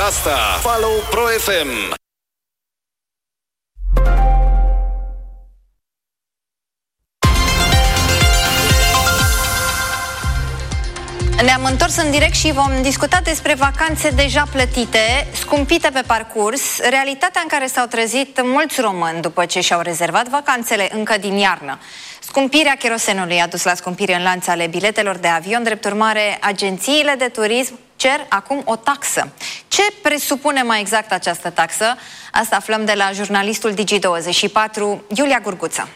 asta, follow Pro FM. Ne-am întors în direct și vom discuta despre vacanțe deja plătite, scumpite pe parcurs, realitatea în care s-au trezit mulți români după ce și-au rezervat vacanțele încă din iarnă. Scumpirea cherosenului a dus la scumpiri în lanț ale biletelor de avion, drept urmare, agențiile de turism cer acum o taxă. Ce presupune mai exact această taxă? Asta aflăm de la jurnalistul Digi24, Iulia Gurguță.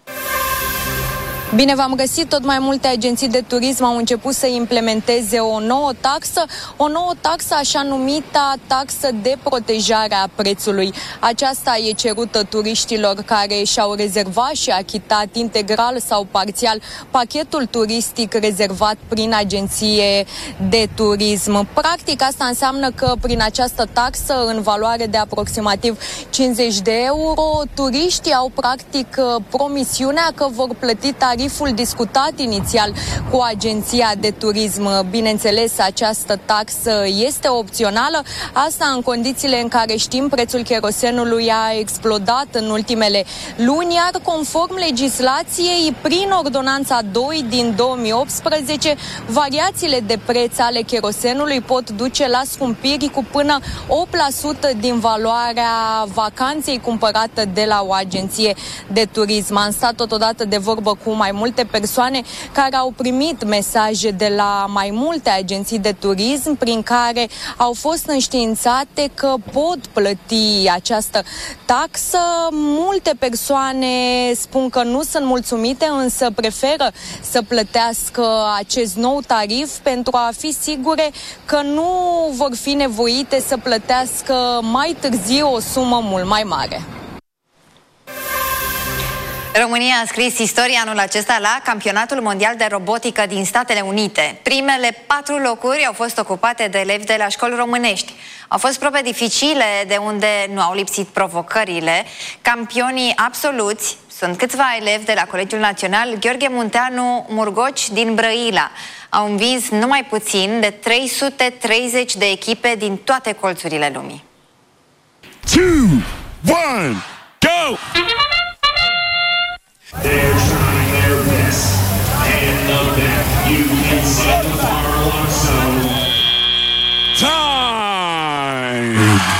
Bine v-am găsit! Tot mai multe agenții de turism au început să implementeze o nouă taxă, așa numita taxă de protejare a prețului. Aceasta e cerută turiștilor care și-au rezervat și achitat integral sau parțial pachetul turistic rezervat prin agenție de turism. Practic, asta înseamnă că prin această taxă, în valoare de aproximativ 50 de euro, turiștii au practic promisiunea că vor plăti tariful discutat inițial cu agenția de turism. Bineînțeles, această taxă este opțională, asta în condițiile în care știm prețul cherosenului a explodat în ultimele luni, iar conform legislației, prin ordonanța 2 din 2018, variațiile de preț ale cherosenului pot duce la scumpiri cu până 8% din valoarea vacanței cumpărată de la o agenție de turism. Am stat totodată de vorbă cu mai multe persoane care au primit mesaje de la mai multe agenții de turism prin care au fost înștiințate că pot plăti această taxă. Multe persoane spun că nu sunt mulțumite, însă preferă să plătească acest nou tarif pentru a fi sigure că nu vor fi nevoite să plătească mai târziu o sumă mult mai mare. România a scris istoria anul acesta la Campionatul Mondial de Robotică din Statele Unite. Primele 4 locuri au fost ocupate de elevi de la școli românești. Au fost probe dificile, de unde nu au lipsit provocările. Campionii absoluți sunt câțiva elevi de la Colegiul Național Gheorghe Munteanu Murgoci din Brăila. Au învins numai puțin de 330 de echipe din toate colțurile lumii. 2, 1, go! They're trying their best, and the back you can see the far along so. Time!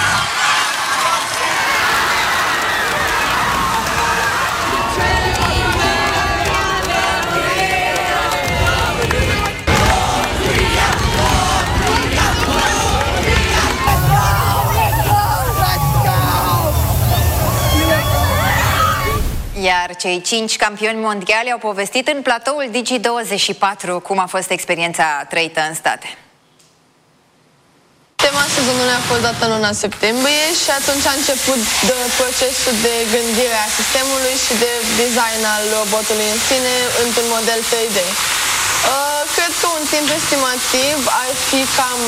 Iar cei 5 campioni mondiali au povestit în platoul Digi24 cum a fost experiența trăită în state. Tema sezonului a fost dată în luna septembrie și atunci a început procesul de gândire a sistemului și de design al robotului în sine într-un model 3D. Cred că un timp estimativ ar fi cam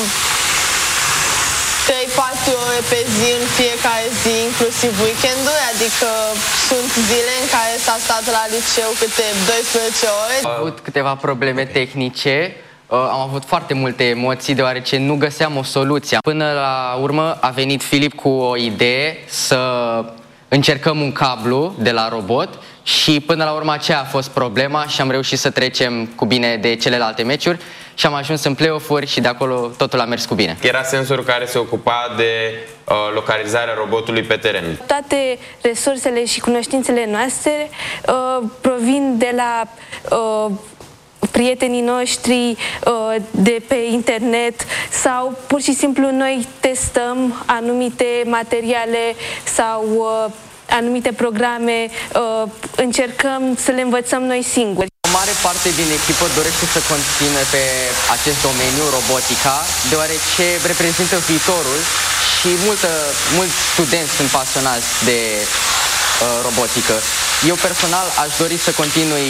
3-4 ore pe zi în fiecare zi, inclusiv weekenduri, adică sunt zile în care s-a stat la liceu câte 12 ore. Am avut câteva probleme tehnice, am avut foarte multe emoții deoarece nu găseam o soluție. Până la urmă a venit Filip cu o idee să încercăm un cablu de la robot și până la urmă aceea a fost problema și am reușit să trecem cu bine de celelalte meciuri și am ajuns în play-off-uri și de acolo totul a mers cu bine. Era sensorul care se ocupa de localizarea robotului pe teren. Toate resursele și cunoștințele noastre provin de la prietenii noștri de pe internet sau pur și simplu noi testăm anumite materiale sau anumite programe, încercăm să le învățăm noi singuri. O mare parte din echipă dorește să continue pe acest domeniu, robotica, deoarece reprezintă viitorul și mulți studenți sunt pasionați de robotică. Eu personal aș dori să continui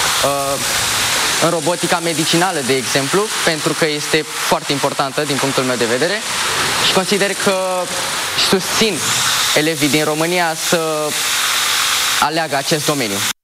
în robotica medicinală, de exemplu, pentru că este foarte importantă din punctul meu de vedere și consider că susțin elevii din România să aleagă acest domeniu.